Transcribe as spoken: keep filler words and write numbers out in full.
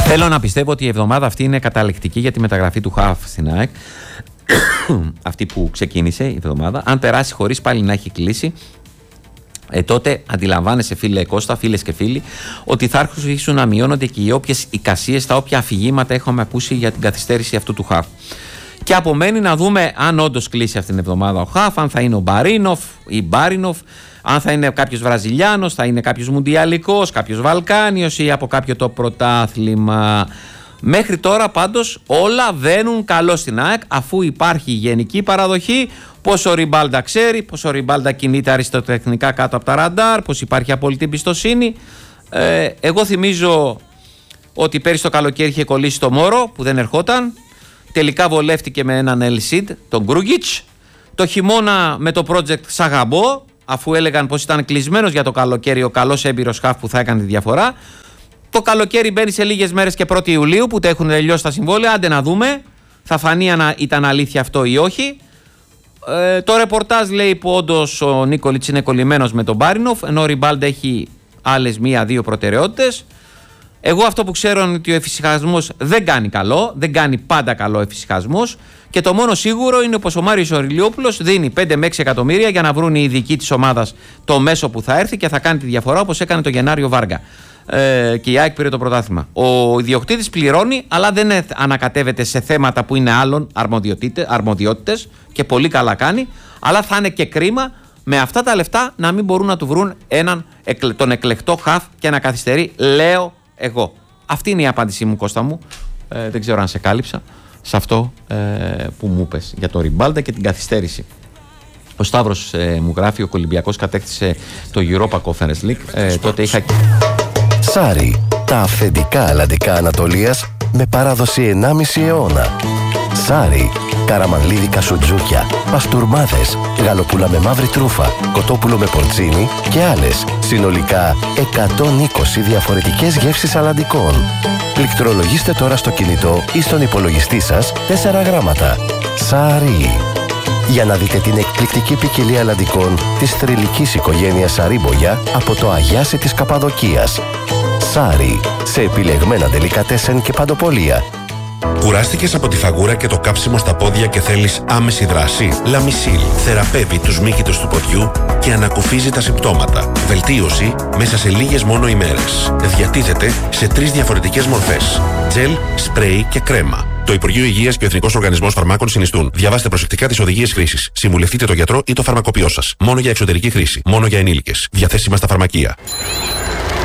Θέλω να πιστεύω ότι η εβδομάδα αυτή είναι καταληκτική για τη μεταγραφή του Χαφ στην ΑΕΚ. Αυτή που ξεκίνησε η εβδομάδα. Αν περάσει χωρίς πάλι να έχει κλείσει, ε, τότε αντιλαμβάνεσαι, φίλε Κώστα, φίλες και φίλοι, ότι θα αρχίσουν να μειώνονται και οι όποιες εικασίες, τα όποια αφηγήματα έχουμε ακούσει για την καθυστέρηση αυτού του Χαφ. Και απομένει να δούμε αν όντως κλείσει αυτήν την εβδομάδα ο Χαφ, αν θα είναι ο Μπαρίνοφ ή Μπάρινοφ, αν θα είναι κάποιος Βραζιλιάνος, θα είναι κάποιος Μουντιαλικός, κάποιος Βαλκάνιος ή από κάποιο το πρωτάθλημα. Μέχρι τώρα πάντως όλα βαίνουν καλό στην ΑΕΚ, αφού υπάρχει γενική παραδοχή πως ο Ριμπάλντα ξέρει, πως ο Ριμπάλντα κινείται αριστοτεχνικά κάτω από τα ραντάρ, πως υπάρχει απόλυτη εμπιστοσύνη. Ε, εγώ θυμίζω ότι πέρυσι το καλοκαίρι είχε κολλήσει το Μόρο που δεν ερχόταν. Τελικά βολεύτηκε με έναν Ελσίντ, τον Γκρούγκιτς. Το χειμώνα με το project Σαγαμπό, αφού έλεγαν πως ήταν κλεισμένος για το καλοκαίρι ο καλός έμπειρος Χαφ που θα έκανε τη διαφορά. Το καλοκαίρι μπαίνει σε λίγες μέρες και πρώτη Ιουλίου που τα έχουν τελειώσει τα συμβόλαια. Άντε να δούμε, θα φανεί αν ήταν αλήθεια αυτό ή όχι. Ε, το ρεπορτάζ λέει που όντως ο Νίκολιτς είναι κολλημένος με τον Μπάρινοφ, ενώ ο Ριμπάλντα έχει άλλες μία-δύο προτεραιότητες. Εγώ αυτό που ξέρω είναι ότι ο εφησυχασμός δεν κάνει καλό, δεν κάνει πάντα καλό ο εφησυχασμός, και το μόνο σίγουρο είναι πως ο Μάριος Οριλιόπουλος δίνει πέντε με έξι εκατομμύρια για να βρουν οι ειδικοί της ομάδας το μέσο που θα έρθει και θα κάνει τη διαφορά, όπως έκανε το Γενάριο Βάργα. Ε, και η ΑΕΚ πήρε το πρωτάθλημα. Ο ιδιοκτήτης πληρώνει, αλλά δεν ανακατεύεται σε θέματα που είναι άλλων αρμοδιότητες και πολύ καλά κάνει, αλλά θα είναι και κρίμα με αυτά τα λεφτά να μην μπορούν να του βρουν έναν, τον εκλεκτό Χαφ και να καθυστερεί, λέω εγώ. Αυτή είναι η απάντησή μου, Κώστα μου. Ε, δεν ξέρω αν σε κάλυψα σε αυτό ε, που μου είπες για το Ριμπάλντα και την καθυστέρηση. Ο Σταύρος ε, μου γράφει, ο Ολυμπιακός κατέκτησε το Europa Conference League. Ε, τότε είχα... Σάρι, τα αυθεντικά αλλαντικά Ανατολίας με παράδοση ενάμιση αιώνα. Σάρι, καραμανλίδικα σουτζούκια, παστούρμάδες, γαλοπούλα με μαύρη τρούφα, κοτόπουλο με πορτσίνι και άλλες. Συνολικά εκατόν είκοσι διαφορετικές γεύσεις αλλαντικών. Πληκτρολογήστε τώρα στο κινητό ή στον υπολογιστή σας τέσσερα γράμματα. Σάρι. Για να δείτε την εκπληκτική ποικιλία αλλαντικών της θρυλικής οικογένειας Σαρίμπογια από το Αγιάσι της Καπαδοκίας. Σάρι, σε επιλεγμένα ντελικατέσεν και παντοπολία. Κουράστηκες από τη φαγούρα και το κάψιμο στα πόδια και θέλεις άμεση δράση? Λαμισίλ θεραπεύει τους μύκητους του ποδιού και ανακουφίζει τα συμπτώματα. Βελτίωση μέσα σε λίγες μόνο ημέρες. Διατίθεται σε τρεις διαφορετικές μορφές: τζελ, σπρέι και κρέμα. Το Υπουργείο Υγείας και ο Εθνικός Οργανισμός Φαρμάκων συνιστούν. Διαβάστε προσεκτικά τις οδηγίες χρήσης. Συμβουλευτείτε τον γιατρό ή το φαρμακοποιό σας. Μόνο για εξωτερική χρήση. Μόνο για ενήλικες. Διαθέσιμα στα φαρμακεία.